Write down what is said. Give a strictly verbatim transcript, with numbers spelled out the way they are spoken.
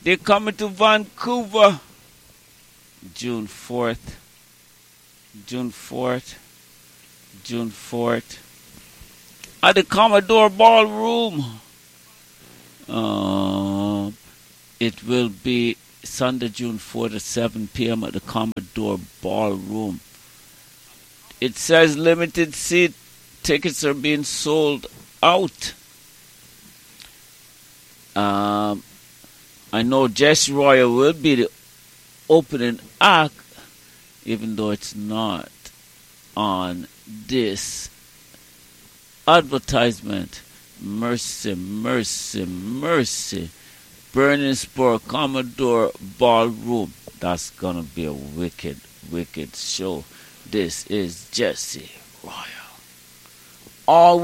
They're coming to Vancouver June fourth. June fourth. June fourth. At the Commodore Ballroom. Uh, it will be Sunday, June fourth at seven p.m. at the Commodore Ballroom. It says limited seat tickets are being sold out. Um, I know Jesse Royer will be the opening act, even though it's not on this advertisement. Mercy, mercy, mercy. Burning Spur Commodore Ballroom. That's gonna be a wicked, wicked show. This is Jesse Royer. Always